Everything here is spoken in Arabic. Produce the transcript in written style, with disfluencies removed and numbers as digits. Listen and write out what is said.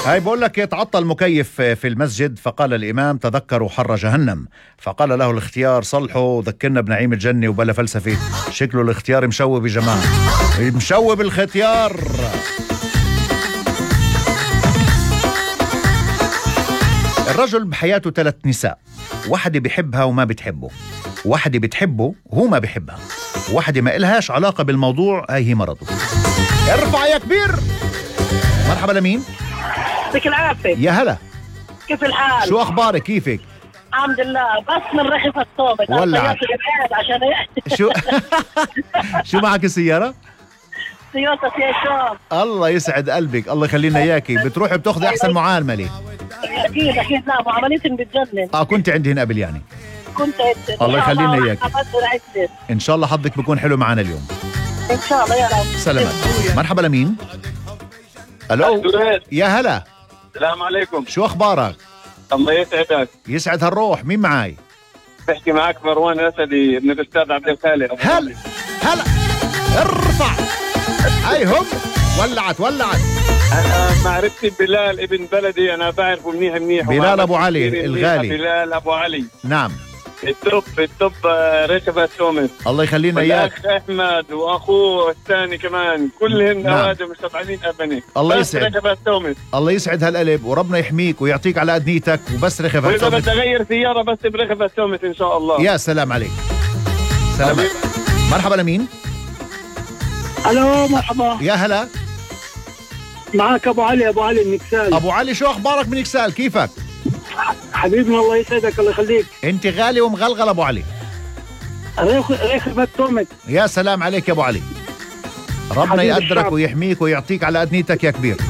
هاي بقول لك تعطل مكيف في المسجد، فقال الإمام تذكروا حر جهنم، فقال له الاختيار صلحوا ذكرنا بنعيم الجنة وبلا فلسفة. شكله الاختيار مشوب يا جماعة، مشوب الختيار. الرجل بحياته 3 نساء، واحدة بيحبها وما بتحبه، واحدة بتحبه وهو ما بيحبها، واحدة ما إلهاش علاقة بالموضوع، هي مرضه. ارفع يا كبير. مرحبا لمين؟ يعطيك العافية. يا هلا، كيف الحال؟ شو أخبارك كيفك؟ الحمد لله، بس من رخص الصوبة ولعت عشان شو شو معك السيارة؟ سيوطة يا شوف. الله يسعد قلبك، الله يخلينا إياكي. بتروحي بتاخذي أحسن معاملة؟ أكيد أكيد، لا معاملتهم بتجنن. كنت عندي هنا قبل يعني؟ كنت عندي. الله يخلينا إياكي. إن شاء الله حظك بيكون حلو معنا اليوم. إن شاء الله يا رب. سلامات. مرحبا لمين؟ ألو. يا هلا. السلام عليكم. شو أخبارك؟ الله يسعدك. يسعد هالروح. مين معاي؟ بحكي معك مروان أسدي ابن الأستاذ عبد الخالق. هلا هلا، ارفع. هاي هم ولعت. أنا معرفتي بلال ابن بلدي، أنا بعرفه منيح. بلال أبو علي الغالي. بلال أبو علي. نعم. التوب رشفة تومس. الله يخلينا إياك. والأخ أحمد وأخوه الثاني كمان كلهم أوادم مستضعفين أبني. الله يسعد. رشفة تومس. الله يسعد هالقلب وربنا يحميك ويعطيك على أدنيتك، وبس رخفة وإذا تومس. بدي أغير سيارة بس برخفة تومس إن شاء الله. يا سلام عليك. سلامات. مرحبا لمين؟ ألو مرحبا. يا هلا. معك أبو علي النكسال. أبو علي، شو أخبارك من نكسال؟ كيفك؟ حبيبنا الله يسعدك، الله يخليك. أنت غالي ومغلغل أبو علي. رخفة تومس. يا سلام عليك يا أبو علي، ربنا يقدرك ويحميك ويعطيك على أدنيتك يا كبير.